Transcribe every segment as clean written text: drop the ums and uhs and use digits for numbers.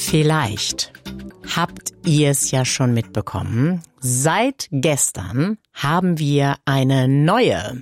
Vielleicht habt ihr es ja schon mitbekommen. Seit gestern haben wir eine neue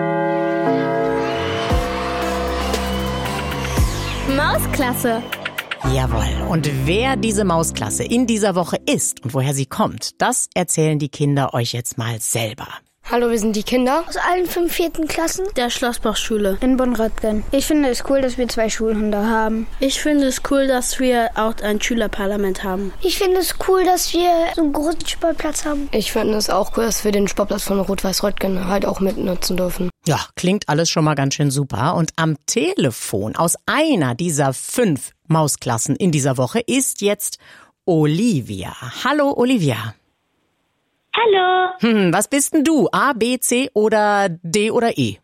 Mausklasse. Jawohl. Und wer diese Mausklasse in dieser Woche ist und woher sie kommt, das erzählen die Kinder euch jetzt mal selber. Hallo, wir sind die Kinder Aus allen 5 vierten Klassen der Schlossbachschule. in Bonn-Röttgen. Ich finde es cool, dass wir 2 Schulhunde haben. Ich finde es cool, dass wir auch ein Schülerparlament haben. Ich finde es cool, dass wir so einen großen Sportplatz haben. Ich finde es auch cool, dass wir den Sportplatz von Rot-Weiß-Röttgen halt auch mitnutzen dürfen. Ja, klingt alles schon mal ganz schön super. Und am Telefon aus einer dieser 5 Mausklassen in dieser Woche ist jetzt Olivia. Hallo Olivia. Hallo. Was bist denn du? A, B, C oder D oder E?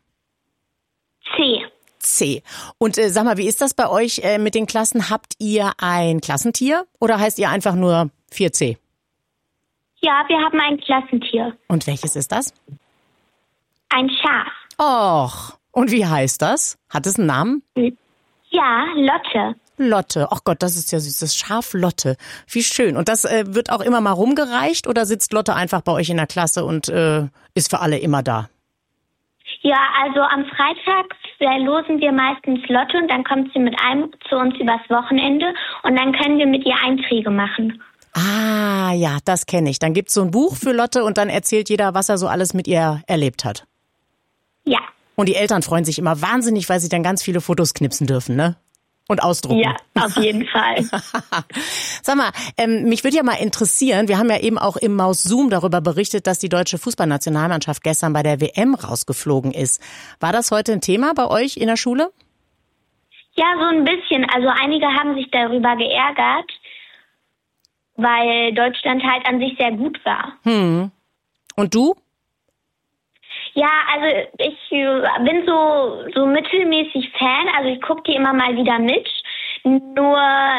C. C. Und sag mal, wie ist das bei euch mit den Klassen? Habt ihr ein Klassentier oder heißt ihr einfach nur 4C? Ja, wir haben ein Klassentier. Und welches ist das? Ein Schaf. Och, und wie heißt das? Hat es einen Namen? Ja, Lotte. Lotte. Ach Gott, das ist ja süß. Das Schaf Lotte. Wie schön. Und das wird auch immer mal rumgereicht oder sitzt Lotte einfach bei euch in der Klasse und ist für alle immer da? Ja, also am Freitag verlosen wir meistens Lotte und dann kommt sie mit einem zu uns übers Wochenende und dann können wir mit ihr Einträge machen. Ah, ja, das kenne ich. Dann gibt's so ein Buch für Lotte und dann erzählt jeder, was er so alles mit ihr erlebt hat. Ja. Und die Eltern freuen sich immer wahnsinnig, weil sie dann ganz viele Fotos knipsen dürfen, ne? Und ausdrucken. Ja, auf jeden Fall. Sag mal, mich würde ja mal interessieren, wir haben ja eben auch im Maus Zoom darüber berichtet, dass die deutsche Fußballnationalmannschaft gestern bei der WM rausgeflogen ist. War das heute ein Thema bei euch in der Schule? Ja, so ein bisschen. Also einige haben sich darüber geärgert, weil Deutschland halt an sich sehr gut war. Und du? Ja, also ich bin so mittelmäßig Fan, also ich gucke die immer mal wieder mit. Nur,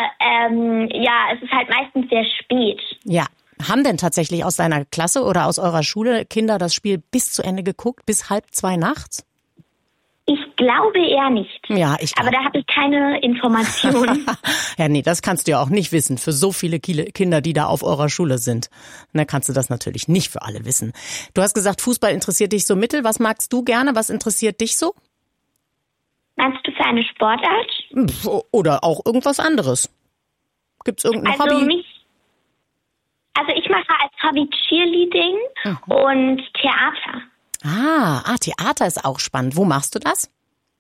ja, es ist halt meistens sehr spät. Ja. Haben denn tatsächlich aus deiner Klasse oder aus eurer Schule Kinder das Spiel bis zu Ende geguckt, bis 1:30 nachts? Ich glaube eher nicht. Ja, ich Aber da habe ich keine Informationen. Ja, nee, das kannst du ja auch nicht wissen für so viele Kinder, die da auf eurer Schule sind. Da kannst du das natürlich nicht für alle wissen. Du hast gesagt, Fußball interessiert dich so mittel. Was magst du gerne? Was interessiert dich so? Meinst du für eine Sportart? Oder auch irgendwas anderes? Gibt's irgendein Hobby? Also ich mache als Hobby Cheerleading und Theater. Theater ist auch spannend. Wo machst du das?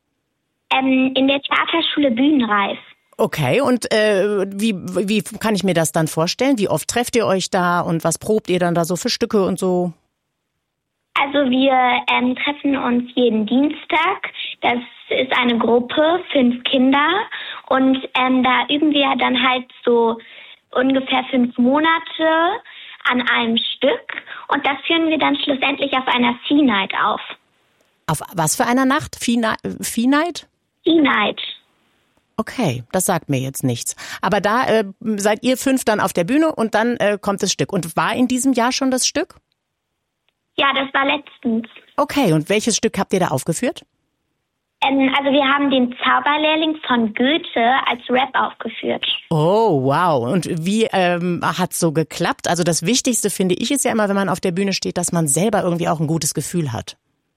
In der Theaterschule Bühnenreif. Okay, und wie kann ich mir das dann vorstellen? Wie oft trefft ihr euch da und was probt ihr dann da so für Stücke und so? Also wir treffen uns jeden Dienstag. Das ist eine Gruppe, 5 Kinder. Und da üben wir dann halt so ungefähr 5 Monate an einem Stück. Und das führen wir dann schlussendlich auf einer Sea-Night auf. Auf was für einer Nacht? Sea-Night? Sea-Night. Okay, das sagt mir jetzt nichts. Aber da seid ihr 5 dann auf der Bühne und dann kommt das Stück. Und war in diesem Jahr schon das Stück? Ja, das war letztens. Okay, und welches Stück habt ihr da aufgeführt? Also wir haben den Zauberlehrling von Goethe als Rap aufgeführt. Oh, wow. Und wie hat's so geklappt? Also das Wichtigste, finde ich, ist ja immer, wenn man auf der Bühne steht, dass man selber irgendwie auch ein gutes Gefühl hat.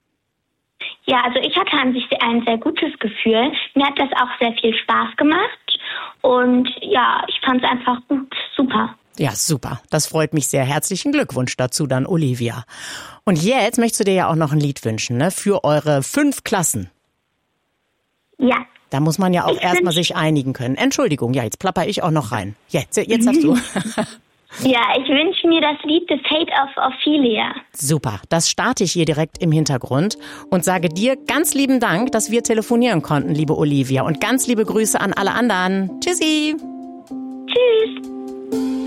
Ja, also ich hatte an sich ein sehr gutes Gefühl. Mir hat das auch sehr viel Spaß gemacht. Und ja, ich fand es einfach gut, super. Ja, super. Das freut mich sehr. Herzlichen Glückwunsch dazu dann, Olivia. Und jetzt möchtest du dir ja auch noch ein Lied wünschen, ne? Für eure 5 Klassen. Ja. Da muss man ja auch erstmal sich einigen können. Entschuldigung, ja, jetzt plapper ich auch noch rein. Jetzt darfst du. Ja, ich wünsche mir das Lied The Fate of Ophelia. Super, das starte ich hier direkt im Hintergrund und sage dir ganz lieben Dank, dass wir telefonieren konnten, liebe Olivia. Und ganz liebe Grüße an alle anderen. Tschüssi. Tschüss.